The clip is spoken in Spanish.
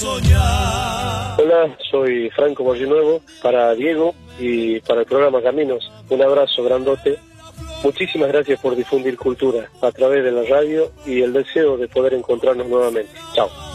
Hola, soy Franco Borginuevo, para Diego y para el programa Caminos. Un abrazo grandote. Muchísimas gracias por difundir cultura a través de la radio y el deseo de poder encontrarnos nuevamente. Chao.